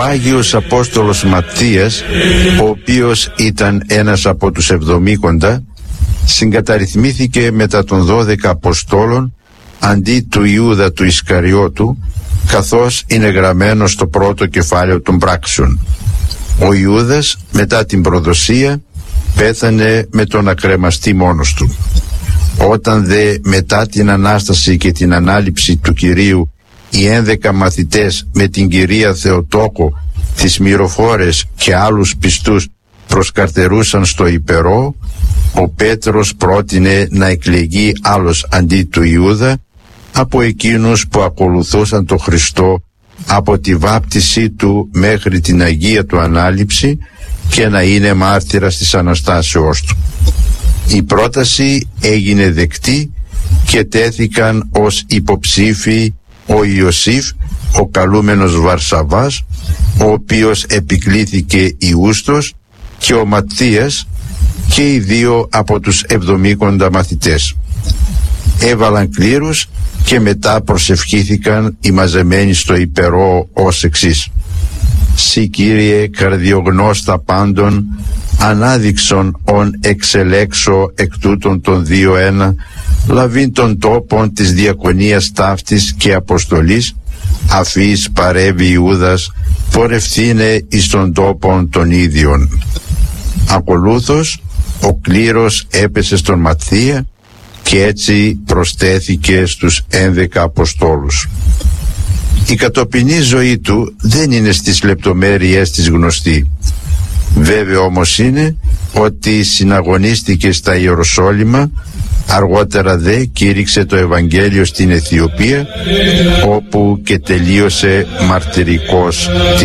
Άγιος Απόστολος Ματθίας, ο οποίος ήταν ένας από τους 70, συγκαταρρυθμίθηκε μετά των 12 Αποστόλων αντί του Ιούδα του Ισκαριώτου, καθώς είναι γραμμένο στο πρώτο κεφάλαιο των πράξεων. Ο Ιούδας μετά την προδοσία πέθανε με τον να κρεμαστεί μόνος του. Όταν δε μετά την Ανάσταση και την ανάληψη του Κυρίου οι 11 μαθητές με την κυρία Θεοτόκο, τις μυροφόρες και άλλους πιστούς προσκαρτερούσαν στο Υπερό, ο Πέτρος πρότεινε να εκλεγεί άλλος αντί του Ιούδα από εκείνους που ακολουθούσαν τον Χριστό από τη βάπτισή του μέχρι την Αγία του Ανάληψη και να είναι μάρτυρας της Αναστάσεώς του. Η πρόταση έγινε δεκτή και τέθηκαν ως υποψήφοι ο Ιωσήφ, ο καλούμενος Βαρσαβάς, ο οποίος επικλήθηκε Ιούστος, και ο Ματθίας, και οι δύο από τους 70 μαθητές. Έβαλαν κλήρους και μετά προσευχήθηκαν οι μαζεμένοι στο Υπερό ως εξής: «Συ Κύριε καρδιογνώστα πάντων, ανάδειξον ον εξελέξω εκ τούτων των 2-1, λαβήν των τόπων της διακονίας ταύτης και αποστολής, αφής παρεύει Ιούδας, πορευθύνε εις των τόπων των ίδιων». Ακολούθως ο κλήρος έπεσε στον Ματθία και έτσι προστέθηκε στους 11 Αποστόλους. Η κατοπινή ζωή του δεν είναι στις λεπτομέρειες της γνωστή. Βέβαιο όμως είναι ότι συναγωνίστηκε στα Ιεροσόλυμα, αργότερα δε κήρυξε το Ευαγγέλιο στην Αιθιοπία, όπου και τελείωσε μαρτυρικός τη